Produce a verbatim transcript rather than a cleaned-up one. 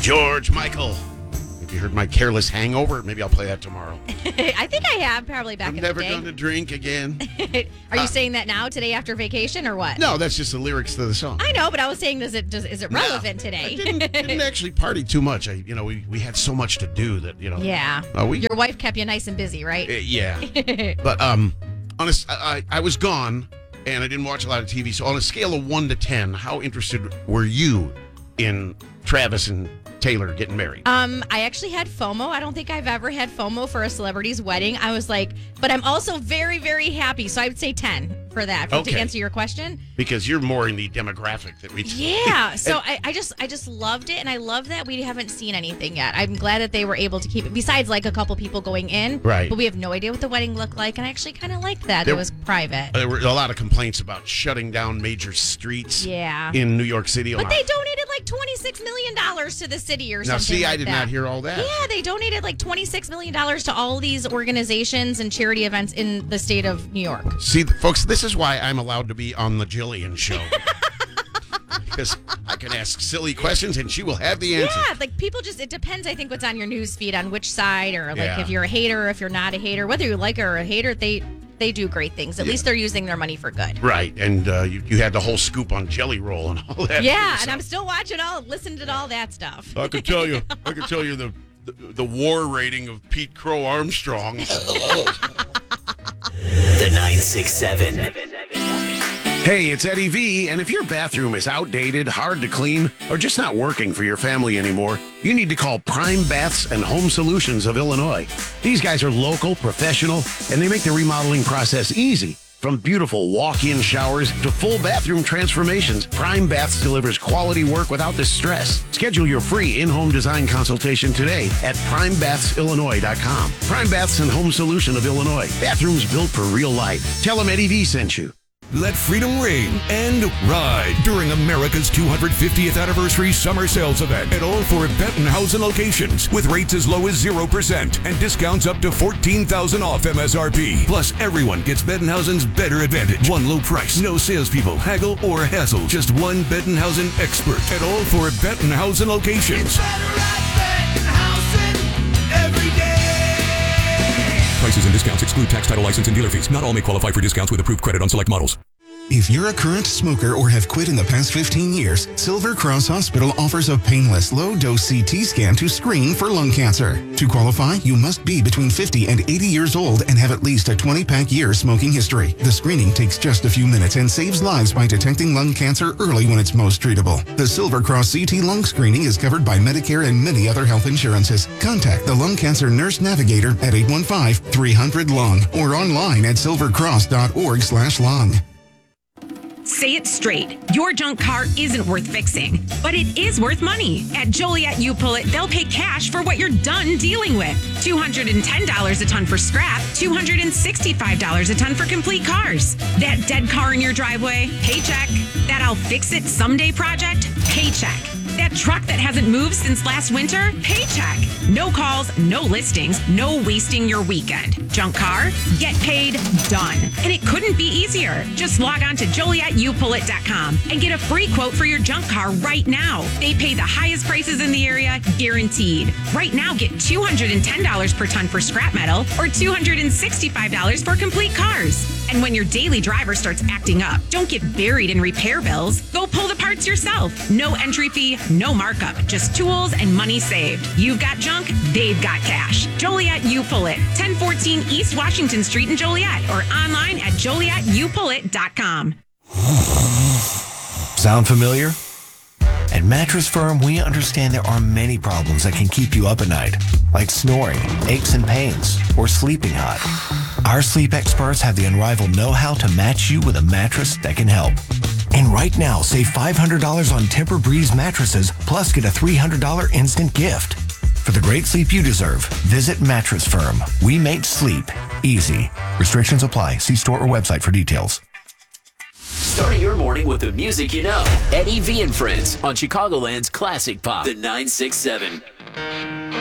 George Michael. Have you heard my Careless Hangover? Maybe I'll play that tomorrow. I think I have, probably back I'm in never the day. going to drink again. Are you Uh, saying that now, today after vacation, or what? No, that's just the lyrics to the song. I know, but I was saying, does it does, is it relevant No, today? I didn't, didn't actually party too much. I, you know, we, we had so much to do that, you know. Yeah. Uh, we, Your wife kept you nice and busy, right? uh, yeah. But, um, honest, I, I I was gone, and I didn't watch a lot of T V. So on a scale of one to ten, how interested were you in Travis and Taylor getting married? Um, I actually had FOMO. I don't think I've ever had FOMO for a celebrity's wedding. I was like, but I'm also very, very happy. So I would say ten for that. For, Okay. To answer your question. Because you're more in the demographic that we. Yeah. So I, I just I just loved it, and I love that we haven't seen anything yet. I'm glad that they were able to keep it. Besides, like a couple people going in, Right. But we have no idea what the wedding looked like, and I actually kind of liked that. There- it was private. There were a lot of complaints about shutting down major streets Yeah. in New York City. But they donated like twenty-six million dollars to the city or Now, something. see, like I did that. not hear all that. Yeah, they donated like twenty-six million dollars to all these organizations and charity events in the state of New York. See, folks, this is why I'm allowed to be on the Jillian show. Because I can ask silly questions and she will have the answer. Yeah, like people just, it depends, I think, what's on your news feed on which side, or like Yeah. if you're a hater or if you're not a hater. Whether you like it or a hater, they they do great things. At Yeah. least they're using their money for good. Right, and uh, you, you had the whole scoop on Jelly Roll and all that. Yeah, stuff. and I'm still watching all, listening to all that stuff. I could tell you, I could tell you the, the the war rating of Pete Crow Armstrong. The nine six seven. Hey, it's Eddie V, and if your bathroom is outdated, hard to clean, or just not working for your family anymore, you need to call Prime Baths and Home Solutions of Illinois. These guys are local, professional, and they make the remodeling process easy. From beautiful walk-in showers to full bathroom transformations, Prime Baths delivers quality work without the stress. Schedule your free in-home design consultation today at prime baths illinois dot com. Prime Baths and Home Solution of Illinois. Bathrooms built for real life. Tell them Eddie V sent you. Let freedom ring and ride during America's two hundred fiftieth anniversary summer sales event at all four Bettenhausen locations with rates as low as zero percent and discounts up to fourteen thousand dollars off M S R P. Plus, everyone gets Bettenhausen's better advantage. One low price, no salespeople, haggle, or hassle. Just one Bettenhausen expert at all four Bettenhausen locations. Prices and discounts exclude tax, title, license, and dealer fees. Not all may qualify for discounts with approved credit on select models. If you're a current smoker or have quit in the past fifteen years, Silver Cross Hospital offers a painless, low-dose C T scan to screen for lung cancer. To qualify, you must be between fifty and eighty years old and have at least a twenty-pack year smoking history. The screening takes just a few minutes and saves lives by detecting lung cancer early when it's most treatable. The Silver Cross C T lung screening is covered by Medicare and many other health insurances. Contact the Lung Cancer Nurse Navigator at eight one five, three hundred, lung or online at silvercross dot org slash lung. Say it straight. Your junk car isn't worth fixing, but it is worth money. At Joliet You Pull It, they'll pay cash for what you're done dealing with. two hundred ten dollars a ton for scrap, two hundred sixty-five dollars a ton for complete cars. That dead car in your driveway, paycheck. That I'll fix it someday project, paycheck. That truck that hasn't moved since last winter, paycheck. No calls, no listings, no wasting your weekend. Junk car, get paid, done. And it couldn't be easier. Just log on to Joliet You Pull It dot com and get a free quote for your junk car right now. They pay the highest prices in the area, guaranteed. Right now, get two hundred ten dollars per ton for scrap metal or two hundred sixty-five dollars for complete cars. And when your daily driver starts acting up, don't get buried in repair bills. Go pull the parts yourself. No entry fee, no markup, just tools and money saved. You've got junk, they've got cash. Joliet You Pull It, ten fourteen East Washington Street in Joliet, or online at Joliet You Pull It dot com. Sound familiar? At Mattress Firm, we understand there are many problems that can keep you up at night, like snoring, aches and pains, or sleeping hot. Our sleep experts have the unrivaled know-how to match you with a mattress that can help. And right now, save five hundred dollars on Tempur-Breeze mattresses, plus get a three hundred dollars instant gift. For the great sleep you deserve, visit Mattress Firm. We make sleep easy. Restrictions apply. See store or website for details. Starting your morning with the music you know. Eddie V and Friends on Chicagoland's Classic Pop. The nine six seven.